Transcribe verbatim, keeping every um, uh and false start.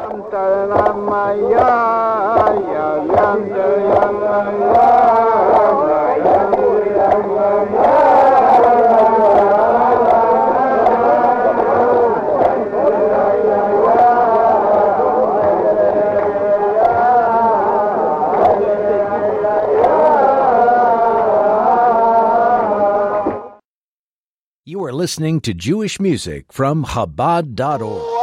You are listening to Jewish music from Chabad dot org.